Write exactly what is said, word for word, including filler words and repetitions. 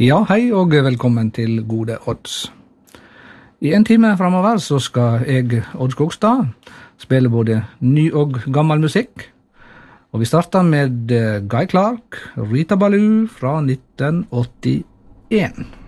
Ja, hei og velkommen til Gode Odds. I en time fremover så skal jeg, Odd Skogstad, spille både ny og gammel musikk. Og vi starter med Guy Clark, Rita Ballou fra nitten åttien.